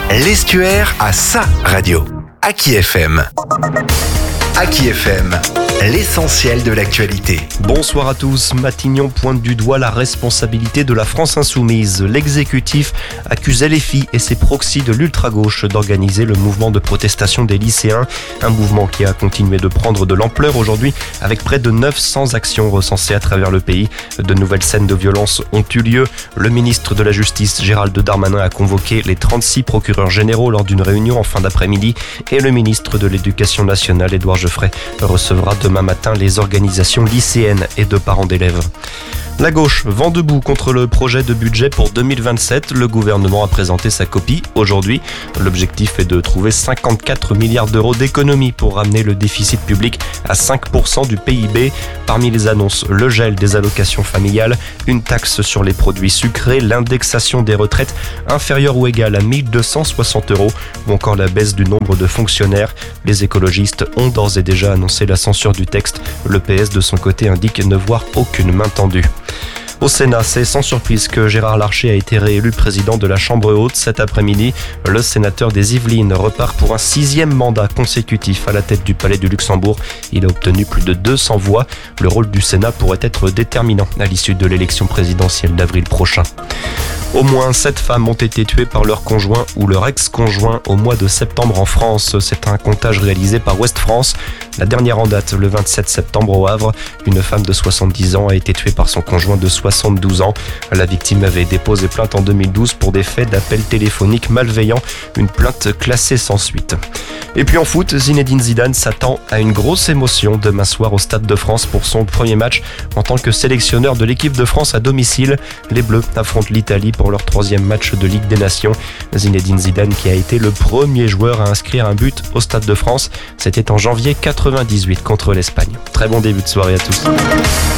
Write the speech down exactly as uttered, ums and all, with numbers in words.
L'Estuaire a sa radio. Aki F M. Aki F M, l'essentiel de l'actualité. Bonsoir à tous. Matignon pointe du doigt la responsabilité de la France insoumise. L'exécutif accuse L F I et ses proxys de l'ultra-gauche d'organiser le mouvement de protestation des lycéens. Un mouvement qui a continué de prendre de l'ampleur aujourd'hui avec près de neuf cents actions recensées à travers le pays. De nouvelles scènes de violence ont eu lieu. Le ministre de la Justice, Gérald Darmanin, a convoqué les trente-six procureurs généraux lors d'une réunion en fin d'après-midi et le ministre de l'Éducation nationale, Édouard Geoffray, recevra demain matin les organisations lycéennes et de parents d'élèves. La gauche vend debout contre le projet de budget pour deux mille vingt-sept. Le gouvernement a présenté sa copie aujourd'hui. L'objectif est de trouver cinquante-quatre milliards d'euros d'économies pour ramener le déficit public à cinq pour cent du P I B. Parmi les annonces, le gel des allocations familiales, une taxe sur les produits sucrés, l'indexation des retraites inférieure ou égale à mille deux cent soixante euros ou encore la baisse du nombre de fonctionnaires. Les écologistes ont d'ores et déjà annoncé la censure du texte. Le P S de son côté indique ne voir aucune main tendue. Au Sénat, c'est sans surprise que Gérard Larcher a été réélu président de la Chambre haute cet après-midi. Le sénateur des Yvelines repart pour un sixième mandat consécutif à la tête du Palais du Luxembourg. Il a obtenu plus de deux cents voix. Le rôle du Sénat pourrait être déterminant à l'issue de l'élection présidentielle d'avril prochain. Au moins sept femmes ont été tuées par leur conjoint ou leur ex-conjoint au mois de septembre en France. C'est un comptage réalisé par Ouest France. La dernière en date, le vingt-sept septembre au Havre, une femme de soixante-dix ans a été tuée par son conjoint de soixante-douze ans. La victime avait déposé plainte en deux mille douze pour des faits d'appel téléphonique malveillant, une plainte classée sans suite. Et puis en foot, Zinedine Zidane s'attend à une grosse émotion demain soir au Stade de France pour son premier match en tant que sélectionneur de l'équipe de France à domicile. Les Bleus affrontent l'Italie pour leur troisième match de Ligue des Nations. Zinedine Zidane qui a été le premier joueur à inscrire un but au Stade de France, c'était en janvier quatre-vingt-dix-huit contre l'Espagne. Très bon début de soirée à tous.